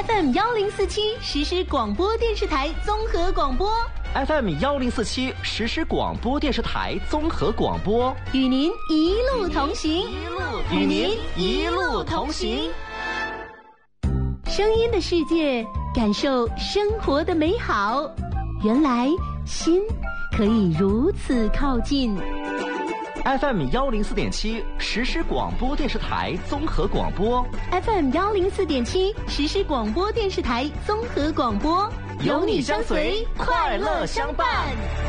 FM 1047实时广播电视台综合广播。 FM 1047实时广播电视台综合广播， 与您一路同行， 与您一路同行。 声音的世界，感受生活的美好。原来心可以如此靠近。 FM 104.7实时广播电视台综合广播， FM 104.7实时广播电视台综合广播， 有你相随，快乐相伴。